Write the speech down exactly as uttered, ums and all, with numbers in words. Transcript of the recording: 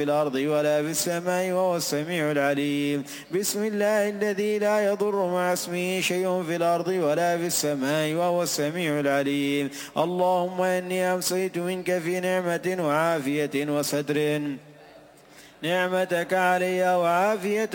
في الأرض ولا في السماء وهو السميع العليم. بسم الله الذي لا يضر مع اسمه شيء في الأرض ولا في السماء وهو السميع العليم. اللهم إني أمسيت منك في نعمة وعافية وستر، نعمتك علي وعافية